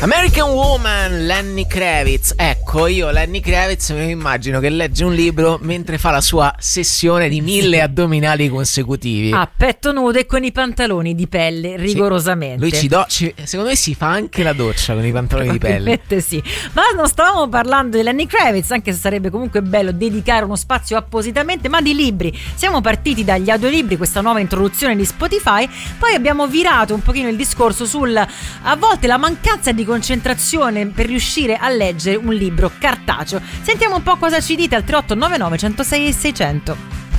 American Woman, Lenny Kravitz. Ecco, io Lenny Kravitz mi immagino che legge un libro mentre fa la sua sessione di 1000 addominali consecutivi. A petto nudo e con i pantaloni di pelle, rigorosamente. Lui secondo me si fa anche la doccia con i pantaloni di pelle. Sì. Ma non stavamo parlando di Lenny Kravitz, anche se sarebbe comunque bello dedicare uno spazio appositamente, ma di libri. Siamo partiti dagli audiolibri, questa nuova introduzione di Spotify, poi abbiamo virato un pochino il discorso sul, a volte, la mancanza di concentrazione per riuscire a leggere un libro cartaceo. Sentiamo un po' cosa ci dite al 3899 106 e 600.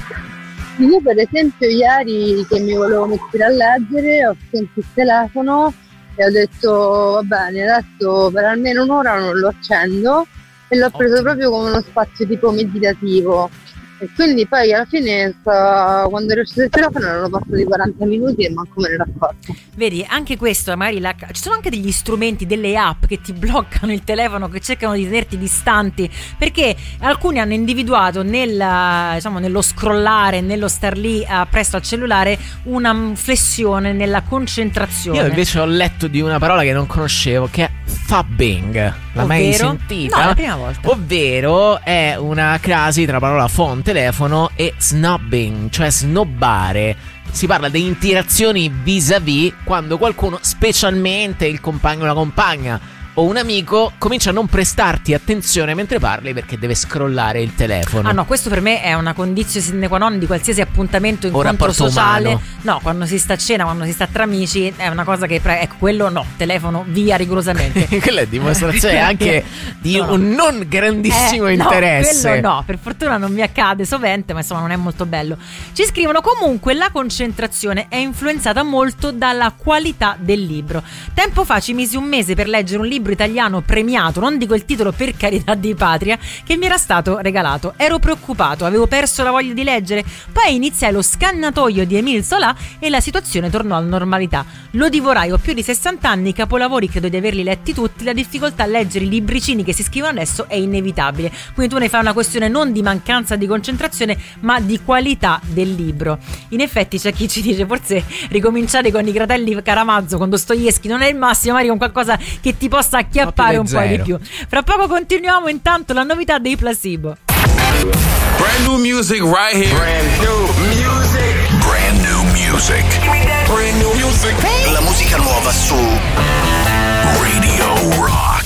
Io per esempio ieri che mi volevo mettere a leggere ho spento il telefono e ho detto va bene, adesso per almeno un'ora non lo accendo e l'ho preso proprio come uno spazio tipo meditativo. E quindi poi alla fine quando ero uscito il telefono erano passati 40 minuti e manco me ne ero accorto. Vedi, anche questo magari ci sono anche degli strumenti, delle app che ti bloccano il telefono, che cercano di tenerti distanti, perché alcuni hanno individuato nello scrollare, nello star lì presso al cellulare, una flessione nella concentrazione. Io invece ho letto di una parola che non conoscevo, che è fabbing. L'hai mai sentita? No, la prima volta. Ovvero è una crasi tra parola phone, telefono e snobbing, cioè snobbare. Si parla di interazioni vis-à-vis quando qualcuno, specialmente il compagno o la compagna o un amico, comincia a non prestarti attenzione mentre parli perché deve scrollare il telefono. Ah no, questo per me è una condizione sine qua non di qualsiasi appuntamento, incontro sociale umano. No, quando si sta a cena, quando si sta tra amici, è una cosa che ecco, quello no, telefono via rigorosamente. Quella è dimostrazione anche di un non grandissimo interesse. Quello no, per fortuna non mi accade sovente, ma insomma non è molto bello. Ci scrivono: comunque la concentrazione è influenzata molto dalla qualità del libro. Tempo fa ci misi un mese per leggere un libro italiano premiato, non dico il titolo per carità di patria, che mi era stato regalato. Ero preoccupato, avevo perso la voglia di leggere, poi iniziai lo scannatoio di Émile Zola e la situazione tornò alla normalità. Lo divorai, ho più di 60 anni, i capolavori credo di averli letti tutti, la difficoltà a leggere i libricini che si scrivono adesso è inevitabile. Quindi tu ne fai una questione non di mancanza di concentrazione, ma di qualità del libro. In effetti c'è chi ci dice forse ricominciare con i Fratelli Karamazov, con Dostoevskij non è il massimo, magari con qualcosa che ti possa acchiappare un po' di più. Fra poco continuiamo, intanto la novità dei Placebo. Brand new music right here. Brand new music. Brand new music. Brand new music. La musica nuova su Radio Rock.